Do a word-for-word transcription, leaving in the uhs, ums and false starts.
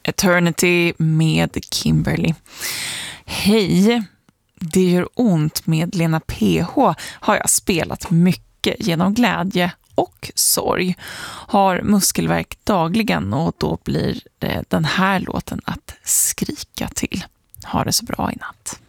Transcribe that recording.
Eternity med Kimberly. Hej, det gör ont med Lena P H har jag spelat mycket genom glädje och sorg. Har muskelvärk dagligen och då blir det den här låten att skrika till. Ha det så bra i natt.